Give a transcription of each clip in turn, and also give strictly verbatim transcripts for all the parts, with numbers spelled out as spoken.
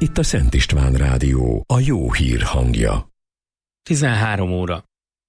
Itt a Szent István Rádió, a jó hír hangja. tizenhárom óra.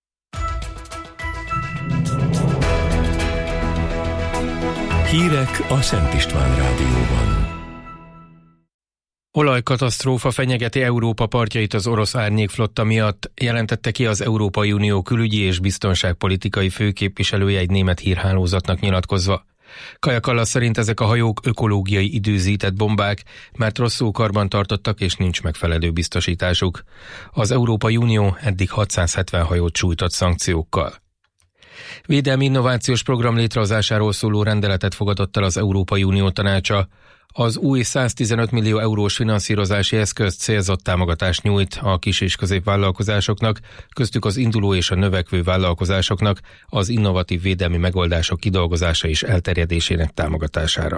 Hírek a Szent István Rádióban. Olajkatasztrófa fenyegeti Európa partjait az orosz árnyékflotta miatt, jelentette ki az Európai Unió külügyi és biztonságpolitikai főképviselője egy német hírhálózatnak nyilatkozva. Kaja Kallas szerint ezek a hajók ökológiai időzített bombák, mert rosszul karban tartottak és nincs megfelelő biztosításuk. Az Európai Unió eddig hatszázhetven hajót sújtott szankciókkal. Védelmi innovációs program létrehozásáról szóló rendeletet fogadott el az Európai Unió tanácsa. Az új száztizenöt millió eurós finanszírozási eszköz célzott támogatást nyújt a kis- és középvállalkozásoknak, köztük az induló és a növekvő vállalkozásoknak az innovatív védelmi megoldások kidolgozása és elterjedésének támogatására.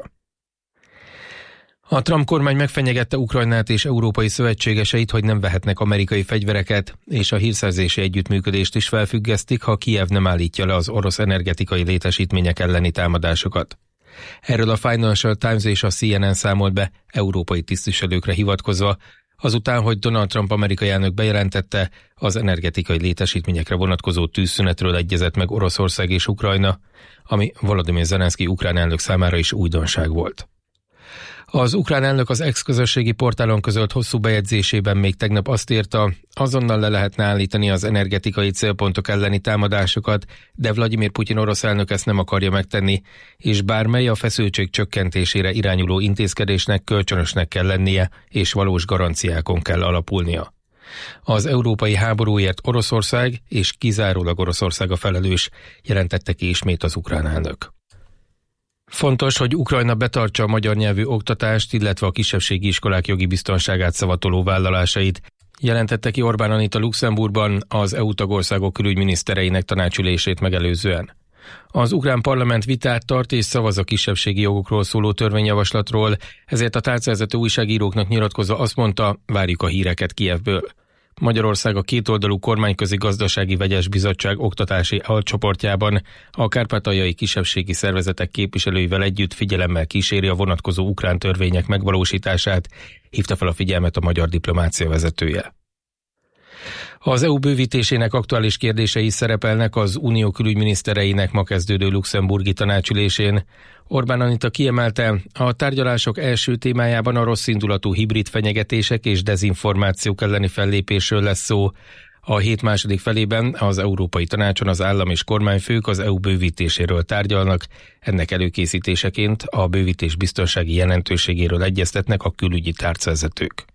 A Trump kormány megfenyegette Ukrajnát és európai szövetségeseit, hogy nem vehetnek amerikai fegyvereket, és a hírszerzési együttműködést is felfüggesztik, ha Kijev nem állítja le az orosz energetikai létesítmények elleni támadásokat. Erről a Financial Times és a C N N számolt be európai tisztviselőkre hivatkozva, azután, hogy Donald Trump amerikai elnök bejelentette, az energetikai létesítményekre vonatkozó tűzszünetről egyezett meg Oroszország és Ukrajna, ami Volodymyr Zelenszky ukrán elnök számára is újdonság volt. Az ukrán elnök az ex-közösségi portálon közölt hosszú bejegyzésében még tegnap azt írta, azonnal le lehetne állítani az energetikai célpontok elleni támadásokat, de Vladimir Putyin orosz elnök ezt nem akarja megtenni, és bármely a feszültség csökkentésére irányuló intézkedésnek kölcsönösnek kell lennie, és valós garanciákon kell alapulnia. Az európai háborúért Oroszország, és kizárólag Oroszország a felelős, jelentette ki ismét az ukrán elnök. Fontos, hogy Ukrajna betartsa a magyar nyelvű oktatást, illetve a kisebbségi iskolák jogi biztonságát szavatoló vállalásait, jelentette ki Orbán Anita Luxemburgban az E U tagországok külügyminisztereinek tanácsülését megelőzően. Az ukrán parlament vitát tart és szavaz a kisebbségi jogokról szóló törvényjavaslatról, ezért a tárcavezető újságíróknak nyilatkozva azt mondta, várjuk a híreket Kijevből. Magyarország a kétoldalú kormányközi gazdasági vegyes bizottság oktatási alcsoportjában a kárpátaljai kisebbségi szervezetek képviselőivel együtt figyelemmel kíséri a vonatkozó ukrán törvények megvalósítását, hívta fel a figyelmet a magyar diplomácia vezetője. Az E U bővítésének aktuális kérdései szerepelnek az unió külügyminisztereinek ma kezdődő luxemburgi tanácsülésén. Orbán Anita kiemelte, a tárgyalások első témájában a rosszindulatú hibrid fenyegetések és dezinformációk elleni fellépésről lesz szó. A hét második felében az Európai Tanácson az állam és kormányfők az E U bővítéséről tárgyalnak, ennek előkészítéseként a bővítés biztonsági jelentőségéről egyeztetnek a külügyi tárcavezetők.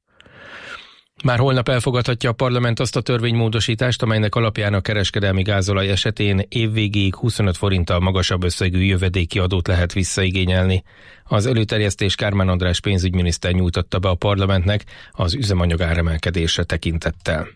Már holnap elfogadhatja a parlament azt a törvénymódosítást, amelynek alapján a kereskedelmi gázolaj esetén évvégéig huszonöt forinttal magasabb összegű jövedéki adót lehet visszaigényelni. Az előterjesztés Kármán András pénzügyminiszter nyújtotta be a parlamentnek az üzemanyag áremelkedésre tekintettel.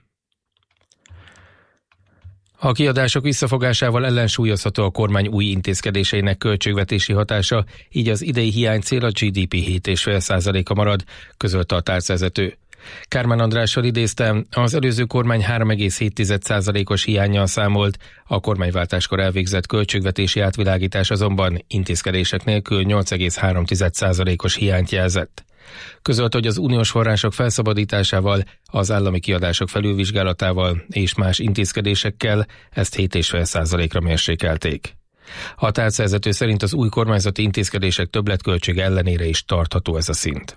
A kiadások visszafogásával ellensúlyozható a kormány új intézkedéseinek költségvetési hatása, így az idei hiánycél a G D P hét egész öt százaléka marad, közölte a tárcavezető. Kármán Andrással idéztem, az előző kormány három egész hét százalékos hiánnyal számolt, a kormányváltáskor elvégzett költségvetési átvilágítás azonban intézkedések nélkül nyolc egész három százalékos hiányt jelzett. Közölte, hogy az uniós források felszabadításával, az állami kiadások felülvizsgálatával és más intézkedésekkel ezt hét egész öt százalékra mérsékelték. A tárcavezető szerint az új kormányzati intézkedések többletköltsége ellenére is tartható ez a szint.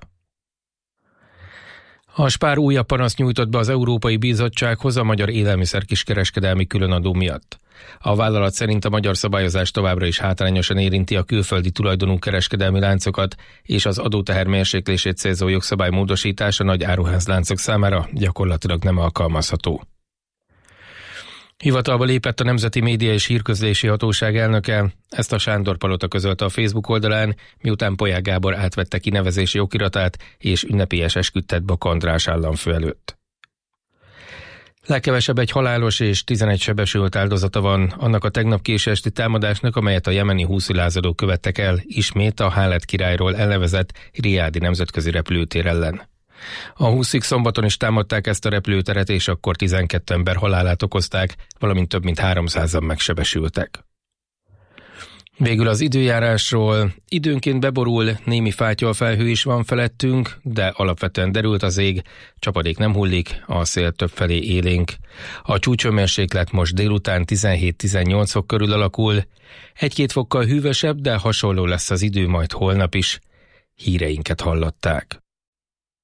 A Spar újabb panaszt nyújtott be az Európai Bizottsághoz a magyar élelmiszer kiskereskedelmi különadó miatt. A vállalat szerint a magyar szabályozás továbbra is hátrányosan érinti a külföldi tulajdonú kereskedelmi láncokat, és az adóteher mérséklését célzó jogszabály módosítása nagy áruházláncok számára gyakorlatilag nem alkalmazható. Hivatalba lépett a Nemzeti Média és Hírközlési Hatóság elnöke, ezt a Sándor Palota közölte a Facebook oldalán, miután Polyák Gábor átvette kinevezési okiratát és ünnepélyes esküdtet Bok András államfő előtt. Legkevesebb egy halálos és tizenegy sebesült áldozata van annak a tegnap késő esti támadásnak, amelyet a jemeni húszi lázadók követtek el ismét a Khaled királyról elnevezett Riádi nemzetközi repülőtér ellen. A húszik szombaton is támadták ezt a repülőteret, és akkor tizenkét ember halálát okozták, valamint több mint háromszázan megsebesültek. Végül az időjárásról. Időnként beborul, némi fátyolfelhő is van felettünk, de alapvetően derült az ég, csapadék nem hullik, a szél többfelé élénk. A csúcshőmérséklet most délután tizenhét-tizennyolc fok körül alakul, egy-két fokkal hűvösebb, de hasonló lesz az idő majd holnap is. Híreinket hallották.